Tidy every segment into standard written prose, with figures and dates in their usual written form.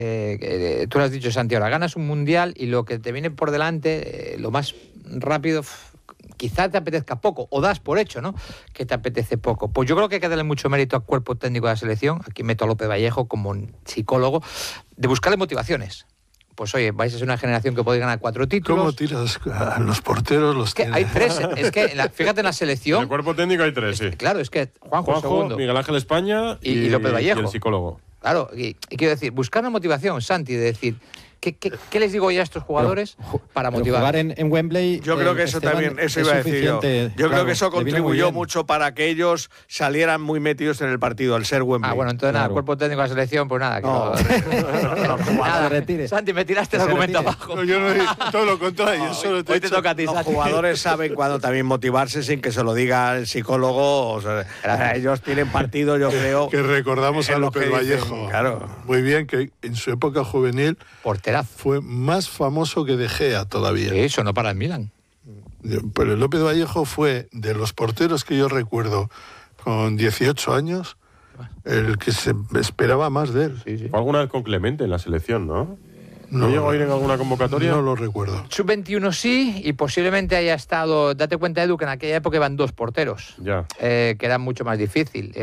Tú lo has dicho, Santi, ahora ganas un mundial y lo que te viene por delante, lo más rápido, quizá te apetezca poco, o das por hecho, ¿no?, que te apetece poco. Pues yo creo que hay que darle mucho mérito al cuerpo técnico de la selección, aquí meto a López Vallejo como psicólogo, de buscarle motivaciones. Pues oye, vais a ser una generación que podéis ganar 4 títulos. ¿Cómo tiras a los porteros? Es que hay 3, es que fíjate en la selección... En el cuerpo técnico hay 3, sí. Claro, es que Juanjo segundo, Miguel Ángel España y López Vallejo. Y el psicólogo. Claro, y quiero decir, buscar una motivación, Santi, de decir... ¿Qué les digo ya a estos jugadores para motivar? Jugar en Wembley... Yo creo que eso también, eso iba a decir yo. Yo creo que eso contribuyó mucho para que ellos salieran muy metidos en el partido, al ser Wembley. Bueno, entonces nada, cuerpo técnico de la selección, pues nada. Nada, retire. Santi, me tiraste el argumento abajo. No, yo no, todo lo contrario. Hoy te toca a ti, Los Santi. jugadores saben cuándo también motivarse sin que se lo diga el psicólogo. O sea, ellos tienen partido, yo creo. Que recordamos a López dicen, Vallejo. claro. Muy bien, que en su época juvenil Porterazo. fue más famoso que De Gea todavía. Eso no para el Milan. Pero López Vallejo fue de los porteros que yo recuerdo con 18 años el que se esperaba más de él. Sí, sí. Fue alguna vez con Clemente en la selección, ¿no? ¿No llegó a ir en alguna convocatoria? No lo recuerdo. Sub-21 sí, y posiblemente haya estado... Date cuenta, Edu, que en aquella época iban 2 porteros. Ya. Que era mucho más difícil.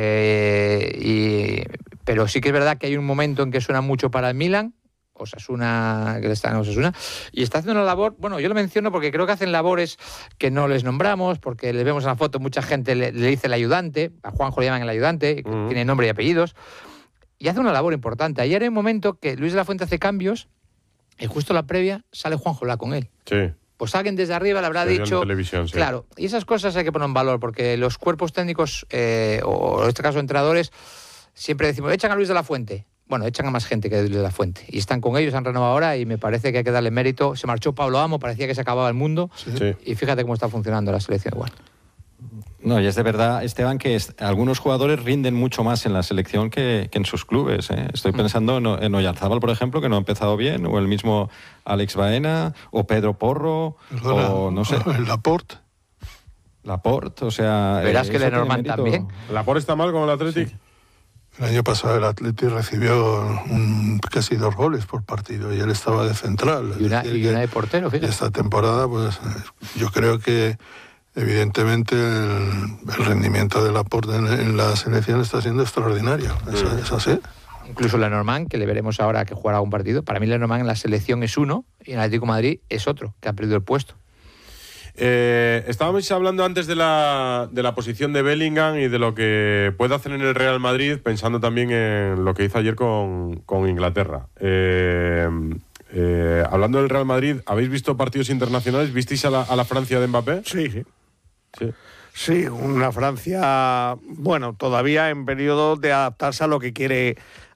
Pero sí que es verdad que hay un momento en que suena mucho para el Milan, Osasuna, que está en Osasuna, y está haciendo una labor, bueno, yo lo menciono porque creo que hacen labores que no les nombramos, porque les vemos en la foto, mucha gente le dice el ayudante, a Juanjo le llaman el ayudante, que tiene nombre y apellidos, y hace una labor importante. Ayer hay un momento que Luis de la Fuente hace cambios, y justo la previa sale Juanjo habla con él. Sí. Pues alguien desde arriba le habrá dicho... En televisión, sí. Claro, y esas cosas hay que poner en valor, porque los cuerpos técnicos, o en este caso entrenadores, siempre decimos, echan a Luis de la Fuente. Bueno, echan a más gente que Luis de la Fuente. Y están con ellos, han renovado ahora y me parece que hay que darle mérito. Se marchó Pablo Amo, parecía que se acababa el mundo. Sí. Y fíjate cómo está funcionando la selección igual. No, y es de verdad, Esteban, que algunos jugadores rinden mucho más en la selección que en sus clubes. Estoy pensando en Oyarzábal, por ejemplo, que no ha empezado bien, o el mismo Alex Baena, o Pedro Porro, o no sé. El Laporte, o sea... Verás que Lenormand también. ¿Laporte está mal con el Athletic? Sí. El año pasado el Athletic recibió casi 2 goles por partido y él estaba de central. Y una de portero, fíjate. Y esta temporada, pues yo creo que evidentemente el rendimiento de Laporte en la selección está siendo extraordinario. Es así. Incluso Lenormand, que le veremos ahora que jugará un partido. Para mí Lenormand en la selección es uno y en el Atlético de Madrid es otro, que ha perdido el puesto. Estábamos hablando antes de la posición de Bellingham y de lo que puede hacer en el Real Madrid, pensando también en lo que hizo ayer con Inglaterra. Hablando del Real Madrid, ¿habéis visto partidos internacionales? ¿Visteis a la Francia de Mbappé? Sí. Sí, una Francia, bueno, todavía en periodo de adaptarse a lo que quiere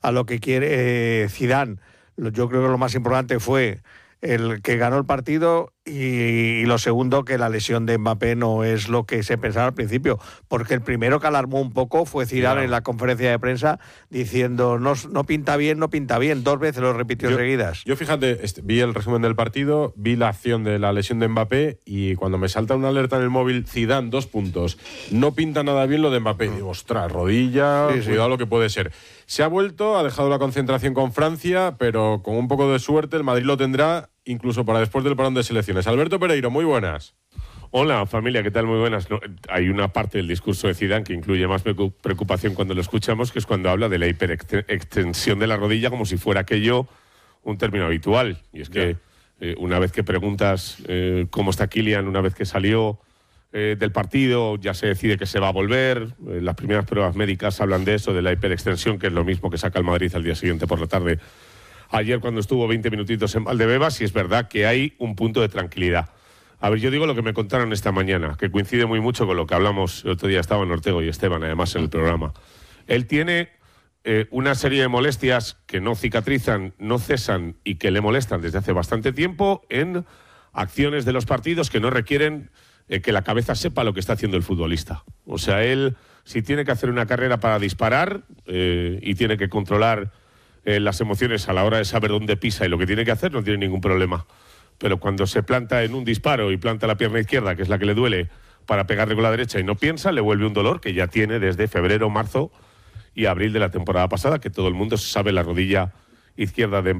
Zidane. Yo creo que lo más importante fue el que ganó el partido y lo segundo, que la lesión de Mbappé no es lo que se pensaba al principio, porque el primero que alarmó un poco fue Zidane en la conferencia de prensa diciendo no pinta bien, 2 veces lo repitió seguidas. Yo fíjate, vi el resumen del partido, vi la acción de la lesión de Mbappé y cuando me salta una alerta en el móvil, Zidane, 2 puntos, no pinta nada bien lo de Mbappé, digo, ostras, rodilla, cuidado lo que puede ser. Se ha vuelto, ha dejado la concentración con Francia, pero con un poco de suerte el Madrid lo tendrá incluso para después del parón de selecciones. Alberto Pereiro, muy buenas. Hola, familia, ¿qué tal? Muy buenas. No, hay una parte del discurso de Zidane que incluye más preocupación cuando lo escuchamos, que es cuando habla de la hiperextensión de la rodilla como si fuera aquello un término habitual. Y es que una vez que preguntas cómo está Kylian, una vez que salió del partido, ya se decide que se va a volver. Las primeras pruebas médicas hablan de eso, de la hiperextensión, que es lo mismo que saca el Madrid al día siguiente por la tarde. Ayer cuando estuvo 20 minutitos en Valdebebas, y es verdad que hay un punto de tranquilidad. A ver, yo digo lo que me contaron esta mañana, que coincide muy mucho con lo que hablamos el otro día, estaban Ortego y Esteban, además, en el programa. Él tiene una serie de molestias que no cicatrizan, no cesan y que le molestan desde hace bastante tiempo en acciones de los partidos que no requieren que la cabeza sepa lo que está haciendo el futbolista. O sea, él, si tiene que hacer una carrera para disparar y tiene que controlar las emociones a la hora de saber dónde pisa y lo que tiene que hacer, no tiene ningún problema. Pero cuando se planta en un disparo y planta la pierna izquierda, que es la que le duele, para pegarle con la derecha y no piensa, le vuelve un dolor que ya tiene desde febrero, marzo y abril de la temporada pasada, que todo el mundo sabe la rodilla izquierda de